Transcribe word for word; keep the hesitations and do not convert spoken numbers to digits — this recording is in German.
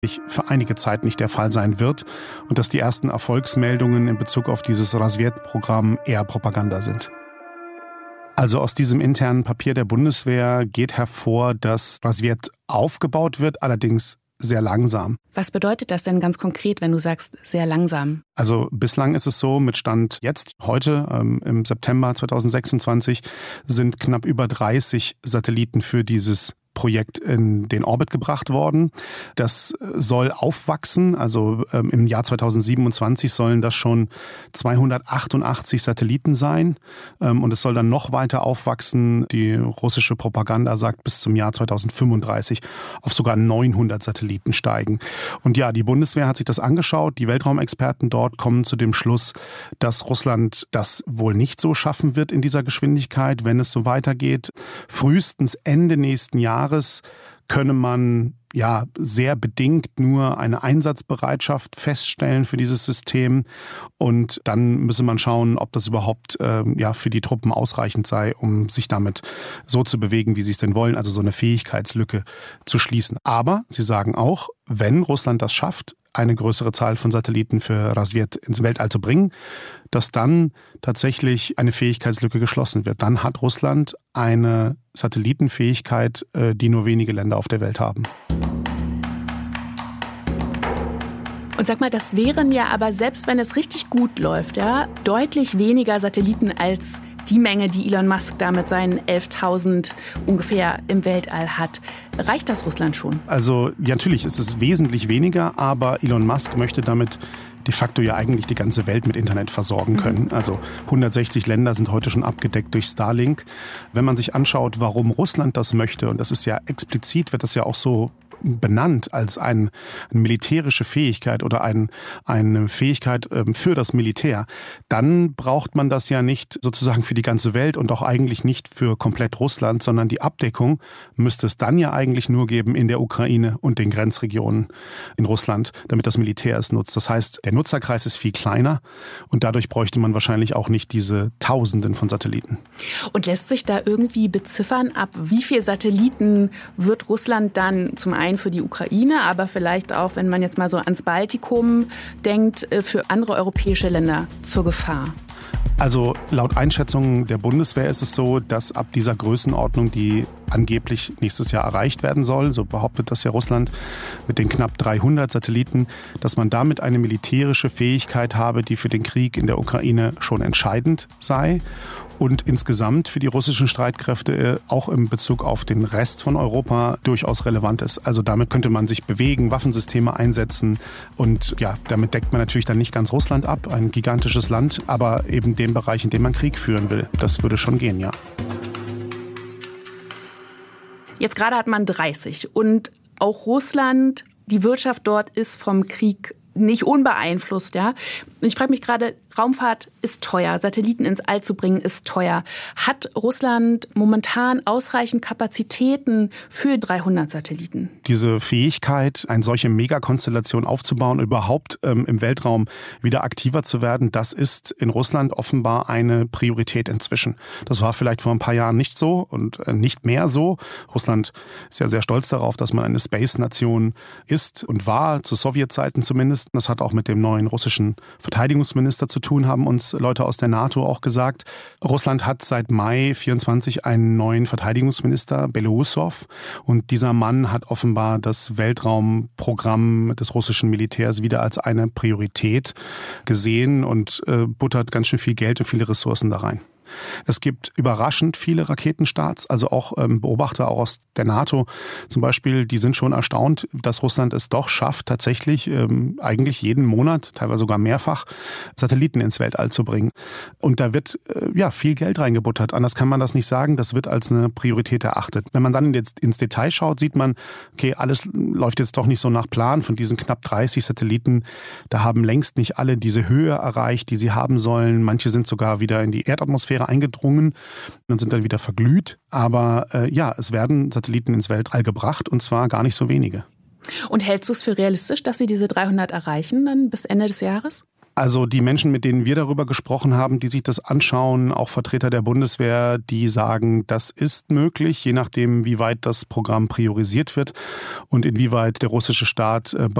für einige Zeit nicht der Fall sein wird und dass die ersten Erfolgsmeldungen in Bezug auf dieses Rasvet-Programm eher Propaganda sind. Also aus diesem internen Papier der Bundeswehr geht hervor, dass Rasvet aufgebaut wird, allerdings sehr langsam. Was bedeutet das denn ganz konkret, wenn du sagst, sehr langsam? Also bislang ist es so, mit Stand jetzt, heute, ähm, im September zweitausendsechsundzwanzig, sind knapp über dreißig Satelliten für dieses Projekt in den Orbit gebracht worden. Das soll aufwachsen, also ähm, im Jahr zweitausendsiebenundzwanzig sollen das schon zweihundertachtundachtzig Satelliten sein ähm, und es soll dann noch weiter aufwachsen. Die russische Propaganda sagt bis zum Jahr zweitausendfünfunddreißig auf sogar neunhundert Satelliten steigen. Und ja, die Bundeswehr hat sich das angeschaut. Die Weltraumexperten dort kommen zu dem Schluss, dass Russland das wohl nicht so schaffen wird in dieser Geschwindigkeit, wenn es so weitergeht. Frühestens Ende nächsten Jahres könne man ja sehr bedingt nur eine Einsatzbereitschaft feststellen für dieses System und dann müsse man schauen, ob das überhaupt äh, ja für die Truppen ausreichend sei, um sich damit so zu bewegen, wie sie es denn wollen, also so eine Fähigkeitslücke zu schließen. Aber sie sagen auch, wenn Russland das schafft, eine größere Zahl von Satelliten für Rasvet ins Weltall zu bringen, dass dann tatsächlich eine Fähigkeitslücke geschlossen wird. Dann hat Russland eine Satellitenfähigkeit, die nur wenige Länder auf der Welt haben. Und sag mal, das wären ja aber, selbst wenn es richtig gut läuft, ja, deutlich weniger Satelliten als die Menge, die Elon Musk da mit seinen elftausend ungefähr im Weltall hat. Reicht das Russland schon? Also ja, natürlich ist es wesentlich weniger, aber Elon Musk möchte damit de facto ja eigentlich die ganze Welt mit Internet versorgen können. Mhm. Also hundertsechzig Länder sind heute schon abgedeckt durch Starlink. Wenn man sich anschaut, warum Russland das möchte, und das ist ja explizit, wird das ja auch so benannt als ein, eine militärische Fähigkeit oder ein, eine Fähigkeit ähm, für das Militär, dann braucht man das ja nicht sozusagen für die ganze Welt und auch eigentlich nicht für komplett Russland, sondern die Abdeckung müsste es dann ja eigentlich nur geben in der Ukraine und den Grenzregionen in Russland, damit das Militär es nutzt. Das heißt, der Nutzerkreis ist viel kleiner und dadurch bräuchte man wahrscheinlich auch nicht diese Tausenden von Satelliten. Und lässt sich da irgendwie beziffern, ab wie viele Satelliten wird Russland dann zum einen für die Ukraine, aber vielleicht auch, wenn man jetzt mal so ans Baltikum denkt, für andere europäische Länder zur Gefahr? Also laut Einschätzungen der Bundeswehr ist es so, dass ab dieser Größenordnung, die angeblich nächstes Jahr erreicht werden soll, so behauptet das ja Russland, mit den knapp dreihundert Satelliten, dass man damit eine militärische Fähigkeit habe, die für den Krieg in der Ukraine schon entscheidend sei und insgesamt für die russischen Streitkräfte auch in Bezug auf den Rest von Europa durchaus relevant ist. Also damit könnte man sich bewegen, Waffensysteme einsetzen und ja, damit deckt man natürlich dann nicht ganz Russland ab, ein gigantisches Land, aber eben den Bereich, in dem man Krieg führen will. Das würde schon gehen, ja. Jetzt gerade hat man dreißig und auch Russland, die Wirtschaft dort ist vom Krieg nicht unbeeinflusst, ja. Ich frage mich gerade, Raumfahrt ist teuer, Satelliten ins All zu bringen ist teuer. Hat Russland momentan ausreichend Kapazitäten für dreihundert Satelliten? Diese Fähigkeit, eine solche Megakonstellation aufzubauen, überhaupt ähm, im Weltraum wieder aktiver zu werden, das ist in Russland offenbar eine Priorität inzwischen. Das war vielleicht vor ein paar Jahren nicht so und äh, nicht mehr so. Russland ist ja sehr stolz darauf, dass man eine Space-Nation ist und war, zu Sowjetzeiten zumindest. Das hat auch mit dem neuen russischen Verteidigungsminister zu tun, haben uns Leute aus der NATO auch gesagt. Russland hat seit Mai vierundzwanzig einen neuen Verteidigungsminister, Belousov. Und dieser Mann hat offenbar das Weltraumprogramm des russischen Militärs wieder als eine Priorität gesehen und äh, buttert ganz schön viel Geld und viele Ressourcen da rein. Es gibt überraschend viele Raketenstarts, also auch ähm, Beobachter auch aus der NATO zum Beispiel, die sind schon erstaunt, dass Russland es doch schafft, tatsächlich ähm, eigentlich jeden Monat, teilweise sogar mehrfach, Satelliten ins Weltall zu bringen. Und da wird äh, ja viel Geld reingebuttert, anders kann man das nicht sagen, das wird als eine Priorität erachtet. Wenn man dann jetzt ins Detail schaut, sieht man, okay, alles läuft jetzt doch nicht so nach Plan. Von diesen knapp dreißig Satelliten, da haben längst nicht alle diese Höhe erreicht, die sie haben sollen. Manche sind sogar wieder in die Erdatmosphäre eingedrungen und sind dann wieder verglüht. Aber äh, ja, es werden Satelliten ins Weltall gebracht und zwar gar nicht so wenige. Und hältst du es für realistisch, dass sie diese dreihundert erreichen dann bis Ende des Jahres? Also die Menschen, mit denen wir darüber gesprochen haben, die sich das anschauen, auch Vertreter der Bundeswehr, die sagen, das ist möglich, je nachdem, wie weit das Programm priorisiert wird und inwieweit der russische Staat